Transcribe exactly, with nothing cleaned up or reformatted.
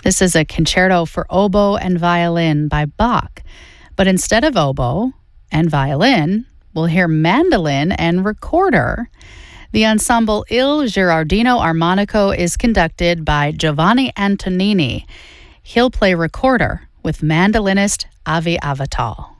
This is a concerto for oboe and violin by Bach. But instead of oboe and violin, we'll hear mandolin and recorder. The ensemble Il Girardino Armonico is conducted by Giovanni Antonini. He'll play recorder with mandolinist Avi Avital.